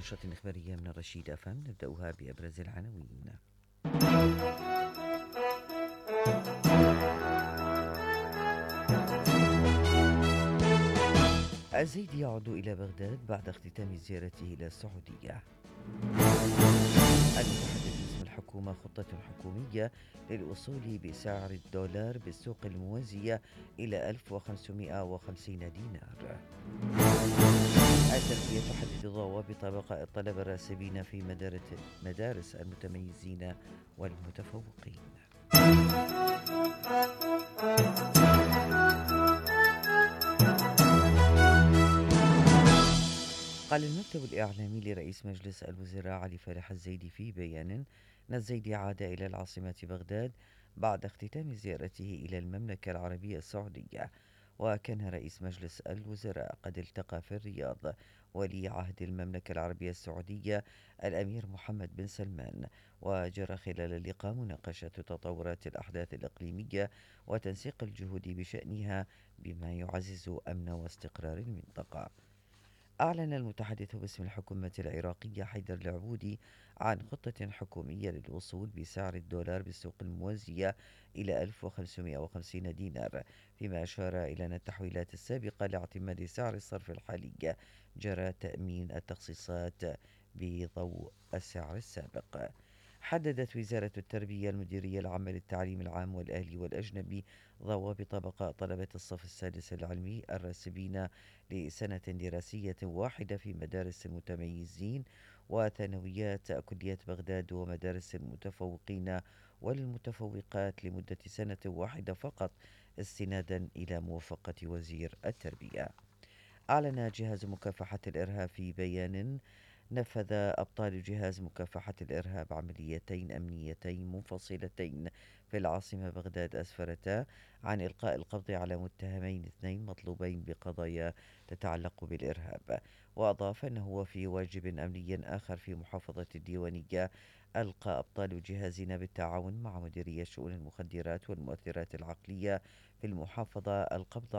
نشرة إخبارية من الرشيد أفهم، نبدأها بأبرز العناوين. الزيدي يعود إلى بغداد بعد اختتام زيارته إلى السعودية. المتحدث باسم الحكومة خطة حكومية للوصول بسعر الدولار بالسوق الموازية إلى 1550 دينار. التركية تحدد ضوابط بقاء الطلبة الراسبين في مدارس المتميزين والمتفوقين. قال المكتب الإعلامي لرئيس مجلس الوزراء علي فرح الزيدي في بيان أن الزيدي عاد إلى العاصمة بغداد بعد اختتام زيارته إلى المملكة العربية السعودية. وكان رئيس مجلس الوزراء قد التقى في الرياض ولي عهد المملكة العربية السعودية الأمير محمد بن سلمان، وجرى خلال اللقاء مناقشة تطورات الأحداث الإقليمية وتنسيق الجهود بشأنها بما يعزز أمن واستقرار المنطقة. أعلن المتحدث باسم الحكومة العراقية حيدر العبودي عن خطة حكومية للوصول بسعر الدولار بالسوق الموازية إلى 1550 دينار، فيما أشار إلى أن التحويلات السابقة لاعتماد سعر الصرف الحالي جرى تأمين التخصيصات بضوء السعر السابق. حددت وزارة التربية المديرية العامة للتعليم العام والأهلي والأجنبي ضوابط بقاء طلبة الصف السادس العلمي الراسبين لسنة دراسية واحدة في مدارس المتميزين وثانويات كلية بغداد ومدارس المتفوقين والمتفوقات لمدة سنة واحدة فقط، استنادا إلى موافقة وزير التربية. أعلن جهاز مكافحة الإرهاب في بيان نفذ أبطال جهاز مكافحة الإرهاب عمليتين أمنيتين منفصلتين في العاصمة بغداد أسفرتا عن إلقاء القبض على متهمين اثنين مطلوبين بقضايا تتعلق بالإرهاب. وأضاف أنه وفي واجب أمني آخر في محافظة الديوانية ألقى أبطال جهازنا بالتعاون مع مديرية شؤون المخدرات والمؤثرات العقلية في المحافظة القبض